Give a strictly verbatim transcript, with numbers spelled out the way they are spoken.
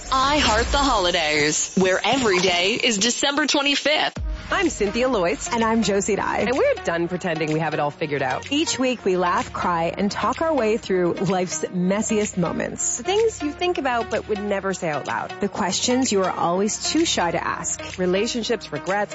I Heart the Holidays, where every day is December twenty-fifth. I'm Cynthia Loyce. And I'm Josie Dye. And we're done pretending we have it all figured out. Each week we laugh, cry, and talk our way through life's messiest moments. The things you think about but would never say out loud. The questions you are always too shy to ask. Relationships, regrets,